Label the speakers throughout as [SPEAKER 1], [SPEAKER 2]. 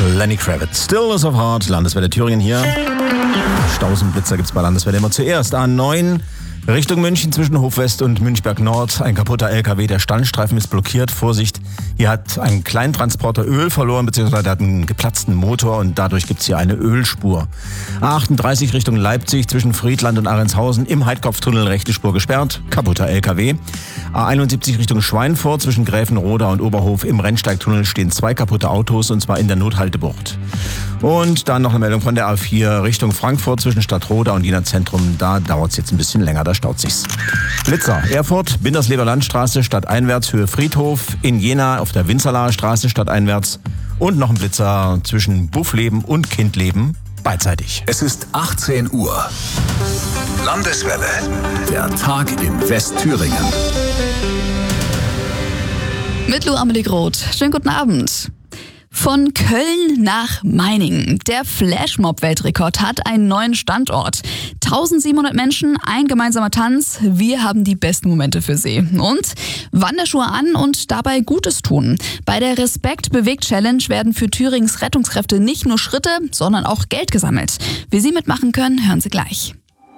[SPEAKER 1] Lenny Kravitz. Stillness of Heart, Landeswelle Thüringen hier. Stausenblitzer gibt's bei Landeswelle immer zuerst. A9 Richtung München zwischen Hofwest und Münchberg Nord. Ein kaputter LKW, der Standstreifen ist blockiert. Vorsicht, hier hat ein Kleintransporter Öl verloren, beziehungsweise hat einen geplatzten Motor und dadurch gibt's hier eine Ölspur. A38 Richtung Leipzig zwischen Friedland und Ahrentshausen im Heidkopftunnel rechte Spur gesperrt. Kaputter LKW. A71 Richtung Schweinfurt zwischen Gräfenroda und Oberhof im Rennsteigtunnel stehen 2 kaputte Autos und zwar in der Nothaltebucht. Und dann noch eine Meldung von der A4 Richtung Frankfurt zwischen Stadtroda und Jena Zentrum. Da dauert es jetzt ein bisschen länger, da staut sich's. Blitzer, Erfurt, Bindersleber Landstraße stadteinwärts, Höhe Friedhof. In Jena auf der Winzerlaer Straße stadteinwärts. Und noch ein Blitzer zwischen Buffleben und Kindleben beidseitig.
[SPEAKER 2] Es ist 18 Uhr. Landeswelle. Der Tag in Westthüringen.
[SPEAKER 3] Mit Lou Amelie Groth. Schönen guten Abend. Von Köln nach Meiningen. Der Flashmob-Weltrekord hat einen neuen Standort. 1700 Menschen, ein gemeinsamer Tanz. Wir haben die besten Momente für Sie. Und Wanderschuhe an und dabei Gutes tun. Bei der Respekt-Bewegt-Challenge werden für Thürings Rettungskräfte nicht nur Schritte, sondern auch Geld gesammelt. Wie Sie mitmachen können, hören Sie gleich.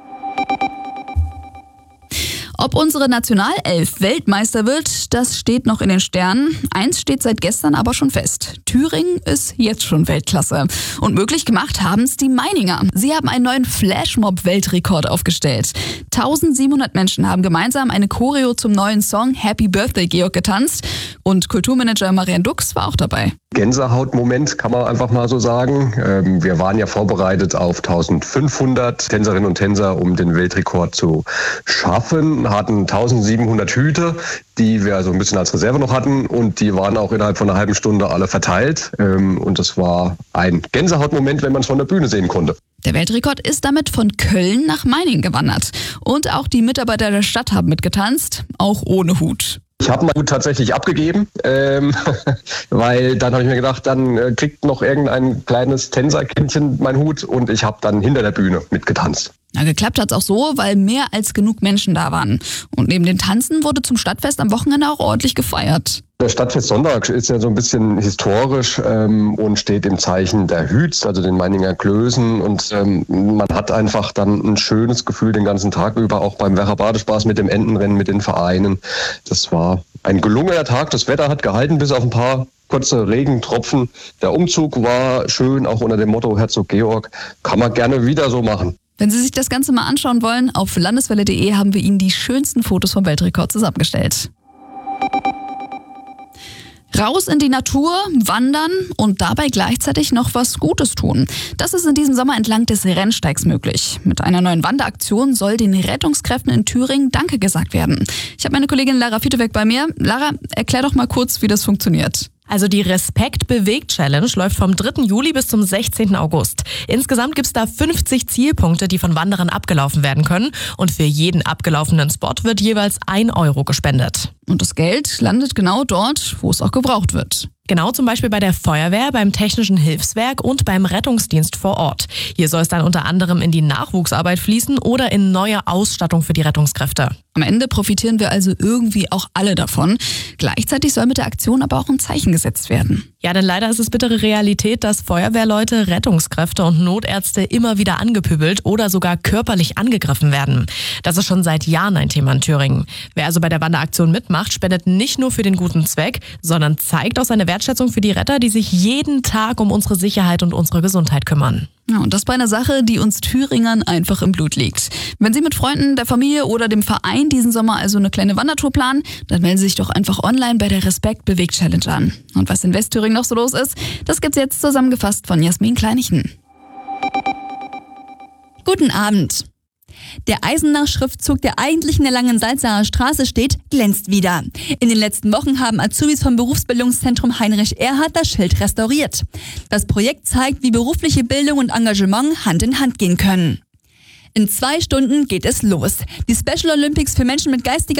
[SPEAKER 3] Ob unsere Nationalelf Weltmeister wird, das steht noch in den Sternen. Eins steht seit gestern aber schon fest. Thüringen ist jetzt schon Weltklasse. Und möglich gemacht haben es die Meininger. Sie haben einen neuen Flashmob-Weltrekord aufgestellt. 1700 Menschen haben gemeinsam eine Choreo zum neuen Song Happy Birthday Georg getanzt. Und Kulturmanager Marian Dux war auch dabei.
[SPEAKER 4] Gänsehautmoment, kann man einfach mal so sagen. Wir waren ja vorbereitet auf 1500 Tänzerinnen und Tänzer, um den Weltrekord zu schaffen. Hatten 1700 Hüte, die wir also ein bisschen als Reserve noch hatten. Und die waren auch innerhalb von einer halben Stunde alle verteilt. Und das war ein Gänsehautmoment, wenn man es von der Bühne sehen konnte.
[SPEAKER 3] Der Weltrekord ist damit von Köln nach Meiningen gewandert. Und auch die Mitarbeiter der Stadt haben mitgetanzt, auch ohne Hut.
[SPEAKER 4] Ich habe meinen Hut tatsächlich abgegeben, weil dann habe ich mir gedacht, dann kriegt noch irgendein kleines Tänzerkindchen meinen Hut und ich habe dann hinter der Bühne mitgetanzt.
[SPEAKER 3] Na, geklappt hat's auch so, weil mehr als genug Menschen da waren. Und neben dem Tanzen wurde zum Stadtfest am Wochenende auch ordentlich gefeiert.
[SPEAKER 4] Der Stadtfest Sonntag ist ja so ein bisschen historisch und steht im Zeichen der Hüts, also den Meininger Klößen. Und man hat einfach dann ein schönes Gefühl den ganzen Tag über, auch beim Werra Badespaß mit dem Entenrennen, mit den Vereinen. Das war ein gelungener Tag. Das Wetter hat gehalten, bis auf ein paar kurze Regentropfen. Der Umzug war schön, auch unter dem Motto Herzog Georg. Kann man gerne wieder so machen.
[SPEAKER 3] Wenn Sie sich das Ganze mal anschauen wollen, auf landeswelle.de haben wir Ihnen die schönsten Fotos vom Weltrekord zusammengestellt. Raus in die Natur, wandern und dabei gleichzeitig noch was Gutes tun. Das ist in diesem Sommer entlang des Rennsteigs möglich. Mit einer neuen Wanderaktion soll den Rettungskräften in Thüringen Danke gesagt werden. Ich habe meine Kollegin Lara Fietebeck bei mir. Lara, erklär doch mal kurz, wie das funktioniert.
[SPEAKER 5] Also die Respekt-Bewegt-Challenge läuft vom 3. Juli bis zum 16. August. Insgesamt gibt's da 50 Zielpunkte, die von Wanderern abgelaufen werden können. Und für jeden abgelaufenen Spot wird jeweils 1 Euro gespendet.
[SPEAKER 3] Und das Geld landet genau dort, wo es auch gebraucht wird.
[SPEAKER 5] Genau, zum Beispiel bei der Feuerwehr, beim Technischen Hilfswerk und beim Rettungsdienst vor Ort. Hier soll es dann unter anderem in die Nachwuchsarbeit fließen oder in neue Ausstattung für die Rettungskräfte.
[SPEAKER 3] Am Ende profitieren wir also irgendwie auch alle davon. Gleichzeitig soll mit der Aktion aber auch ein Zeichen gesetzt werden.
[SPEAKER 5] Ja, denn leider ist es bittere Realität, dass Feuerwehrleute, Rettungskräfte und Notärzte immer wieder angepöbelt oder sogar körperlich angegriffen werden. Das ist schon seit Jahren ein Thema in Thüringen. Wer also bei der Wanderaktion mitmacht, spendet nicht nur für den guten Zweck, sondern zeigt auch seine Wertschätzung für die Retter, die sich jeden Tag um unsere Sicherheit und unsere Gesundheit kümmern.
[SPEAKER 3] Ja, und das bei einer Sache, die uns Thüringern einfach im Blut liegt. Wenn Sie mit Freunden, der Familie oder dem Verein diesen Sommer also eine kleine Wandertour planen, dann melden Sie sich doch einfach online bei der Respekt-Bewegt-Challenge an. Und was in Westthüringen noch so los ist, das gibt's jetzt zusammengefasst von Jasmin Kleinichen.
[SPEAKER 6] Guten Abend. Der Eisenach-Schriftzug, der eigentlich in der Langensalzaner Straße steht, glänzt wieder. In den letzten Wochen haben Azubis vom Berufsbildungszentrum Heinrich Erhard das Schild restauriert. Das Projekt zeigt, wie berufliche Bildung und Engagement Hand in Hand gehen können. In 2 Stunden geht es los. Die Special Olympics für Menschen mit geistiger